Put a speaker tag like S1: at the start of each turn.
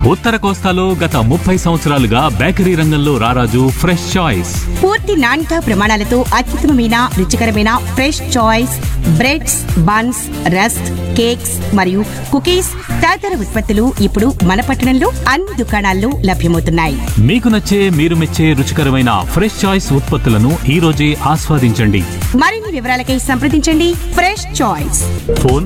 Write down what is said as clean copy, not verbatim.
S1: ఉత్తర కోస్తాలో గత 30 సంవత్సరాలుగా బేకరీ రంగంలో రారాజు ఫ్రెష్ చాయిస్.
S2: పూర్తి నాణ్యత ప్రమాణాలతో అత్యుత్తమమైన రుచికరమైన fresh choice breads, buns, rusk, cakes మరియు కుకీస్ తదితర ఉత్పత్తులు ఇప్పుడు మన పట్టణంలో అన్ని దుకాణాల్లో లభ్యమవుతున్నాయి.
S1: మీకు నచ్చే, మీరు మెచ్చే రుచికరమైన ఫ్రెష్ చాయిస్ ఉత్పత్తులను ఈ రోజే ఆస్వాదించండి.
S2: మరిన్ని వివరాలకై సంప్రదించండి ఫ్రెష్ చాయిస్.
S1: ఫోన్